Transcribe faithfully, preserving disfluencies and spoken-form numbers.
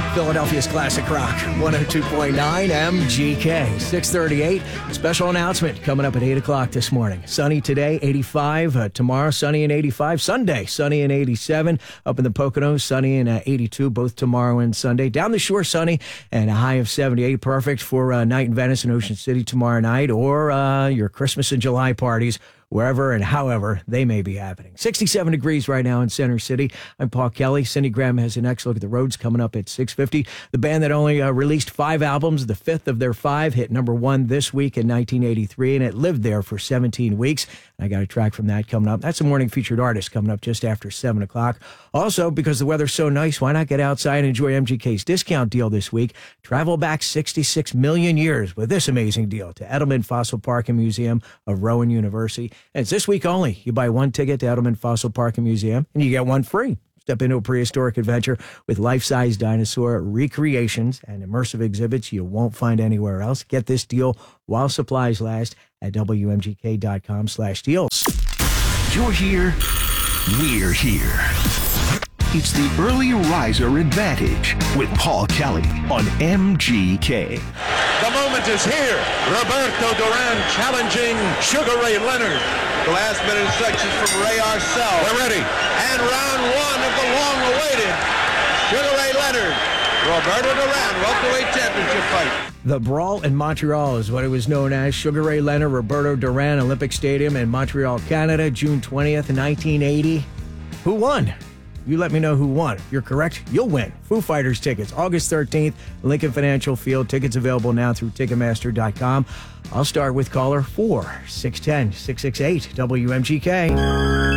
Philadelphia's Classic Rock, one oh two point nine M G K, six thirty-eight. Special announcement coming up at eight o'clock this morning. Sunny today, eighty-five. Uh, tomorrow, sunny and eighty-five. Sunday, sunny and eighty-seven. Up in the Poconos, sunny and uh, eighty-two, both tomorrow and Sunday. Down the shore, sunny and a high of seventy-eight. Perfect for uh, night in Venice and Ocean City tomorrow night, or uh, your Christmas and July parties, wherever and however they may be happening. sixty-seven degrees right now in Center City. I'm Paul Kelly. Cindy Graham has the next look at the roads coming up at six fifty. The band that only uh, released five albums, the fifth of their five, hit number one this week in nineteen eighty-three, and it lived there for seventeen weeks. I got a track from that coming up. That's a morning featured artist coming up just after seven o'clock. Also, because the weather's so nice, why not get outside and enjoy M G K's discount deal this week? Travel back sixty-six million years with this amazing deal to Edelman Fossil Park and Museum of Rowan University. And it's this week only. You buy one ticket to Edelman Fossil Park and Museum, and you get one free. Step into a prehistoric adventure with life-size dinosaur recreations and immersive exhibits you won't find anywhere else. Get this deal while supplies last at W M G K dot com slash deals. You're here, we're here. It's the early riser advantage with Paul Kelly on M G K. The moment is here. Roberto Duran challenging Sugar Ray Leonard. The last minute instructions from Ray Arcel. We're ready. And round one of the long-awaited Sugar Ray Leonard, Roberto Duran, welterweight championship fight. The Brawl in Montreal is what it was known as. Sugar Ray Leonard, Roberto Duran, Olympic Stadium in Montreal, Canada, June twentieth, nineteen eighty. Who won? You let me know who won. If you're correct, you'll win. Foo Fighters tickets, August thirteenth, Lincoln Financial Field. Tickets available now through Ticketmaster dot com. I'll start with caller four, six one zero, six six eight, W M G K.